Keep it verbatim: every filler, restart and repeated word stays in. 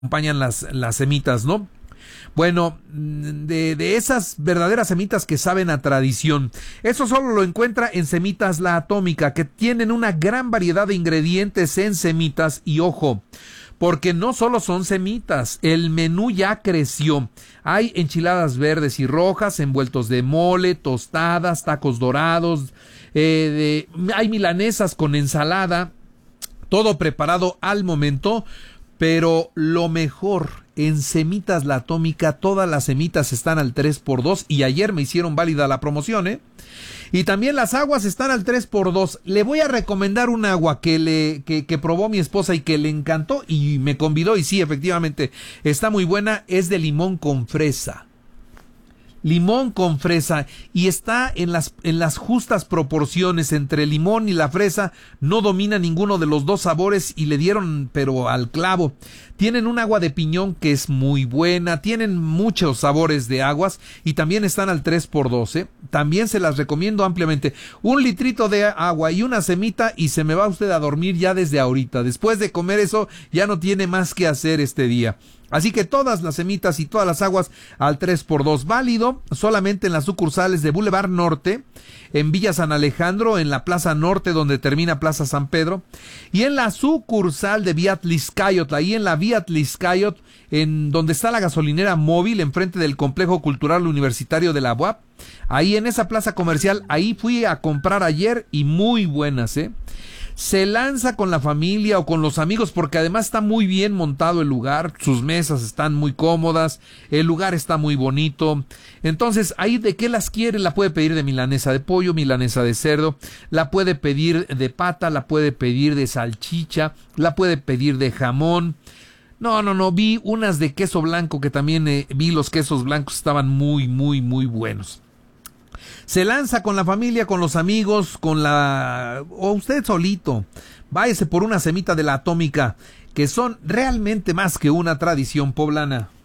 acompañan las, las semitas, ¿no? Bueno, de, de esas verdaderas semitas que saben a tradición. Eso solo lo encuentra en Semitas La Atómica, que tienen una gran variedad de ingredientes en semitas. Y ojo, porque no solo son semitas, el menú ya creció. Hay enchiladas verdes y rojas, envueltos de mole, tostadas, tacos dorados, eh, de, hay milanesas con ensalada, todo preparado al momento. Pero lo mejor, en Semitas La Atómica, todas las semitas están al tres por dos y ayer me hicieron válida la promoción, ¿eh? Y también las aguas están al tres por dos. Le voy a recomendar un agua que le que, que probó mi esposa y que le encantó y me convidó y sí, efectivamente, está muy buena, es de limón con fresa. Limón con fresa y está en las, en las justas proporciones entre el limón y la fresa, no domina ninguno de los dos sabores y le dieron pero al clavo. Tienen un agua de piñón que es muy buena, tienen muchos sabores de aguas y también están al tres por dos, ¿eh? También se las recomiendo ampliamente. Un litrito de agua y una semita y se me va usted a dormir ya desde ahorita. Después de comer eso ya no tiene más que hacer este día. Así que todas las semitas y todas las aguas al tres por dos, válido solamente en las sucursales de Boulevard Norte, en Villa San Alejandro, en la Plaza Norte donde termina Plaza San Pedro, y en la sucursal de Vía Tliscayot, ahí en la Vía Tliscayot, en donde está la gasolinera móvil, enfrente del Complejo Cultural Universitario de la U A P, ahí en esa plaza comercial, ahí fui a comprar ayer y muy buenas, ¿eh? Se lanza con la familia o con los amigos porque además está muy bien montado el lugar, sus mesas están muy cómodas, el lugar está muy bonito. Entonces, ahí de qué las quiere, la puede pedir de milanesa de pollo, milanesa de cerdo, la puede pedir de pata, la puede pedir de salchicha, la puede pedir de jamón. No, no, no, vi unas de queso blanco que también eh, vi los quesos blancos, estaban muy, muy, muy buenos. Se lanza con la familia, con los amigos, con la... o usted solito. Váyase por una semita de La Atómica, que son realmente más que una tradición poblana.